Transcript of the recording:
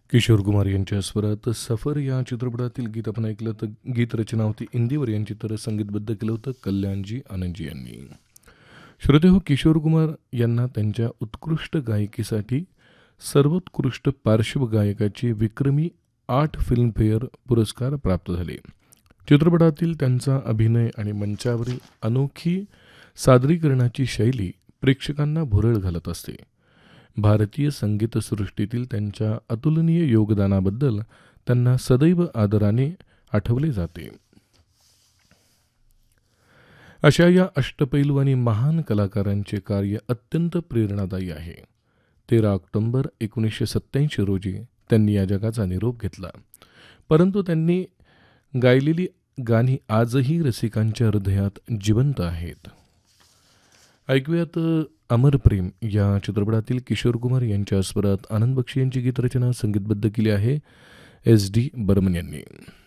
किशोर कुमार यांच्या स्वरात सफर या चित्रपटातील गीत आपण ऐकलं. तर गीत रचना होती इंदिवर यांची, तर संगीतबद्ध केलं होतं कल्याणजी आनंदजी यांनी. श्रोते हो, किशोर कुमार यांना त्यांच्या उत्कृष्ट गायकीसाठी सर्वोत्कृष्ट पार्श्वगायकाचे विक्रमी 8 फिल्मफेअर पुरस्कार प्राप्त झाले. चित्रपटातील त्यांचा अभिनय आणि मंचावरील अनोखी सादरीकरणाची शैली प्रेक्षकांना भुरळ घालत असते. भारतीय संगीतसृष्टीतील त्यांच्या अतुलनीय योगदानाबद्दल त्यांना सदैव आदराने आठवले जाते. अशा या अष्टपैलू आणि महान कलाकारांचे कार्य अत्यंत प्रेरणादायी आहे. 13 ऑक्टोबर 1987 रोजी त्यांनी या जगाचा निरोप घेतला. परंतु त्यांनी गायलेली गाणी आजही रसिकांच्या हृदयात जिवंत आहेत. ऐकूयात अमर प्रेम या चित्रपटातील किशोर कुमार यांच्या स्वरात आनंद बक्षी यांची गीतरचना संगीतबद्ध केली आहे SD बर्मन यांनी.